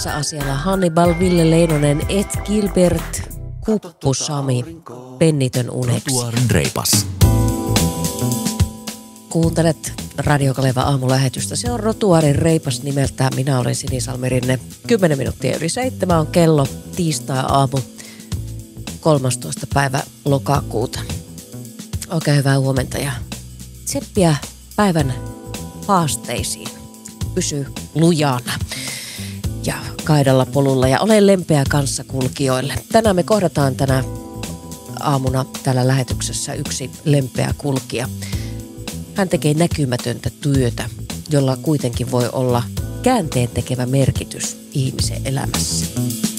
Asialla Hannibal, Ville Leinonen, Ed Gilbert, Kuppu Sami, Pennitön uneksi. Rotuaarin reipas. Kuuntelet Radio Kaleva aamulähetystä. Se on Rotuaarin reipas nimeltään. Minä olen Sini Salmerinne. 10 minuuttia yli 7 on kello, tiistai-aamu, 13. päivä lokakuuta. Oikein hyvää huomenta ja tseppiä päivän haasteisiin. Pysy lujana ja kaidalla polulla ja ole lempeä kanssakulkijoille. Tänään me kohdataan tänä aamuna täällä lähetyksessä yksi lempeä kulkija. Hän tekee näkymätöntä työtä, jolla kuitenkin voi olla käänteen tekevä merkitys ihmisen elämässä.